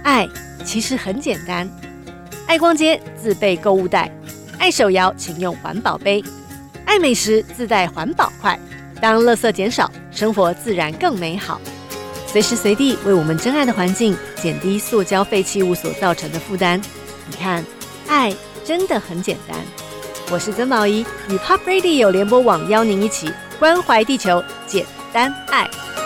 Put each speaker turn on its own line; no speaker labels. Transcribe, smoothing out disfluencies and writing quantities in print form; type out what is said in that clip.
爱其实很简单，爱逛街自备购物袋，爱手摇请用环保杯，爱美食自带环保筷。当垃圾减少，生活自然更美好。随时随地为我们珍爱的环境减低塑胶废弃物所造成的负担。你看，爱真的很简单。我是曾宝仪，与 Pop Radio 联播网邀您一起关怀地球，简单爱。